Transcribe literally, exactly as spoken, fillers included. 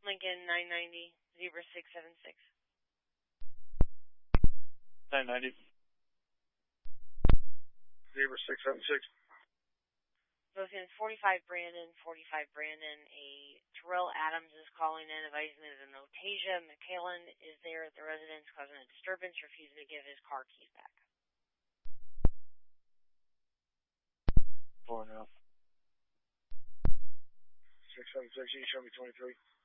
Lincoln nine ninety, zebra six seven six. nine ninety. Zebra six seven six. Listen, forty-five Brandon, forty-five Brandon. A Terrell Adams is calling in, advising that an Otasia McCallan is there at the residence causing a disturbance, refusing to give his car keys back. Four now. six seven six, you show me twenty-three.